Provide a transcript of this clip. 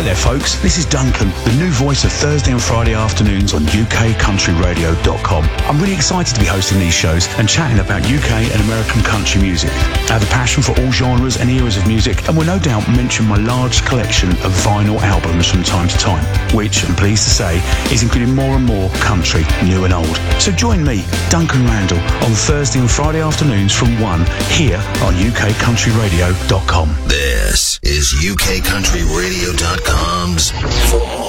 there, folks. This is Duncan, the new voice of Thursday and Friday afternoons on UKCountryRadio.com. I'm really excited to be hosting these shows and chatting about UK and American country music. I have a passion for all genres and eras of music and will no doubt mention my large collection of vinyl albums from time to time, which, I'm pleased to say, is including more and more country, new and old. So join me, Duncan Randall, on Thursday and Friday afternoons from 1 here on UKCountryRadio.com. This is UKCountryRadio.com's